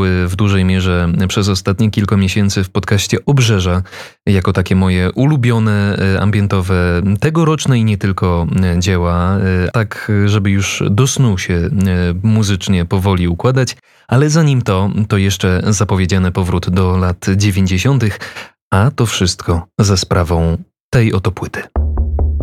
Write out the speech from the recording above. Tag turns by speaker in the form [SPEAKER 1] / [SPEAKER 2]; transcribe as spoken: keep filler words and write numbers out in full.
[SPEAKER 1] brzmiały w dużej mierze przez ostatnie kilka miesięcy w podcaście Obrzeża, jako takie moje ulubione, ambientowe, tegoroczne i nie tylko dzieła, tak żeby już do snu się muzycznie powoli układać, ale zanim to, to jeszcze zapowiedziany powrót do lat dziewięćdziesiątych, a to wszystko za sprawą tej oto płyty.